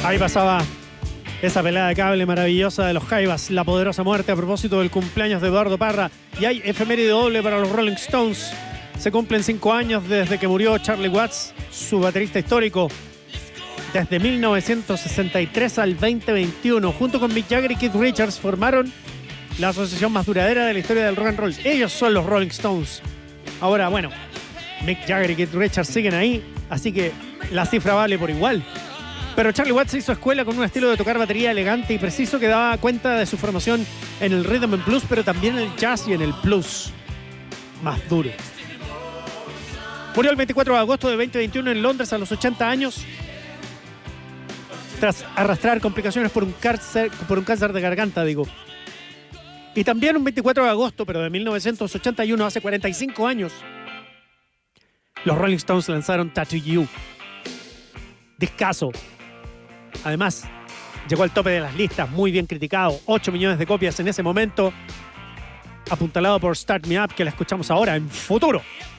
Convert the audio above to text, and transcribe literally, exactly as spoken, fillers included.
Ahí pasaba esa pelea de cable maravillosa de los Jaivas, La Poderosa Muerte, a propósito del cumpleaños de Eduardo Parra. Y hay efeméride doble para los Rolling Stones. Se cumplen cinco años desde que murió Charlie Watts, su baterista histórico. Desde mil novecientos sesenta y tres al veinte veintiuno, junto con Mick Jagger y Keith Richards, formaron la asociación más duradera de la historia del rock and roll. Ellos son los Rolling Stones. Ahora, bueno, Mick Jagger y Keith Richards siguen ahí, así que la cifra vale por igual. Pero Charlie Watts hizo escuela con un estilo de tocar batería elegante y preciso que daba cuenta de su formación en el rhythm and blues, pero también en el jazz y en el blues más duro. Murió el veinticuatro de agosto de veinte veintiuno en Londres a los ochenta años, tras arrastrar complicaciones por un cáncer, por un cáncer de garganta, digo. Y también un veinticuatro de agosto, pero de mil novecientos ochenta y uno, hace cuarenta y cinco años, los Rolling Stones lanzaron Tattoo You. Discazo. Además, llegó al tope de las listas, muy bien criticado. ocho millones de copias en ese momento. Apuntalado por Start Me Up, que la escuchamos ahora en Futuro.